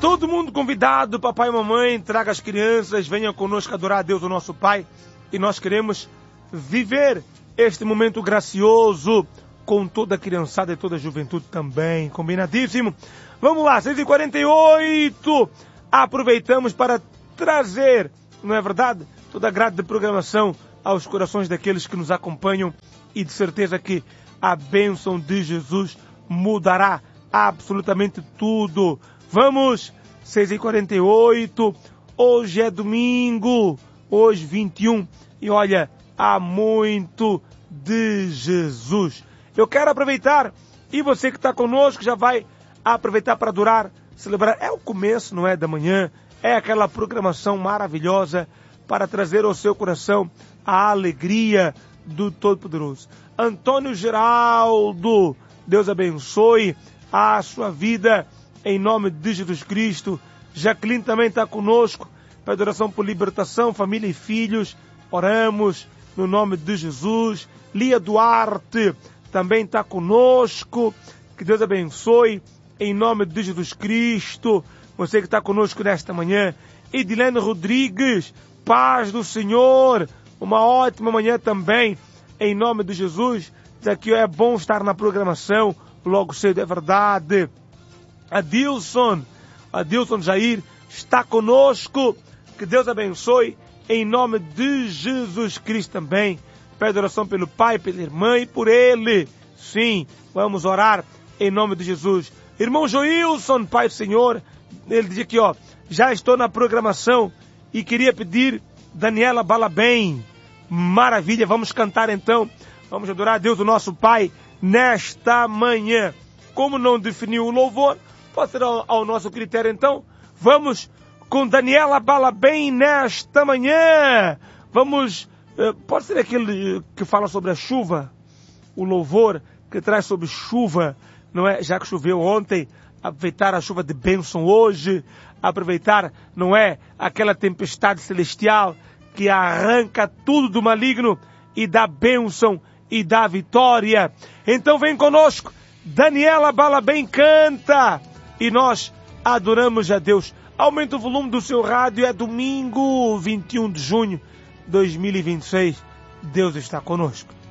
Todo mundo convidado, papai e mamãe, traga as crianças, venham conosco adorar a Deus, o nosso Pai. E nós queremos viver este momento gracioso com toda a criançada e toda a juventude também. Combinadíssimo? Vamos lá, 6h48. Aproveitamos para trazer, não é verdade, toda a grade de programação aos corações daqueles que nos acompanham e de certeza que a bênção de Jesus mudará absolutamente tudo. Vamos, 6h48, hoje é domingo, hoje 21, e olha, há muito de Jesus. Eu quero aproveitar, e você que está conosco já vai aproveitar para adorar, celebrar. É o começo, não é, da manhã, é aquela programação maravilhosa para trazer ao seu coração a alegria do Todo-Poderoso. Antônio Geraldo, Deus abençoe a sua vida em nome de Jesus Cristo. Jacqueline também está conosco para adoração por libertação, família e filhos. Oramos no nome de Jesus. Lia Duarte também está conosco. Que Deus abençoe em nome de Jesus Cristo. Você que está conosco nesta manhã. Edilene Rodrigues, paz do Senhor. Uma ótima manhã também em nome de Jesus. Daqui é bom estar na programação logo cedo, é verdade. Adilson Jair está conosco. Que Deus abençoe em nome de Jesus Cristo também. Pede oração pelo pai, pela irmã e por ele. Sim, vamos orar em nome de Jesus. Irmão Joilson, Pai do Senhor, ele diz aqui, já estou na programação e queria pedir Daniela Balabem. Maravilha, vamos cantar então. Vamos adorar a Deus, o nosso Pai, nesta manhã. Como não definiu o louvor, pode ser ao nosso critério então. Vamos com Daniela Balabem nesta manhã. Vamos, pode ser aquele que fala sobre a chuva, o louvor que traz sobre chuva, não é? Já que choveu ontem, aproveitar a chuva de bênção hoje, aproveitar, não é? Aquela tempestade celestial que arranca tudo do maligno e dá bênção e dá vitória. Então vem conosco, Daniela Balabem canta e nós adoramos a Deus. Aumenta o volume do seu rádio, é domingo 21 de junho de 2026. Deus está conosco.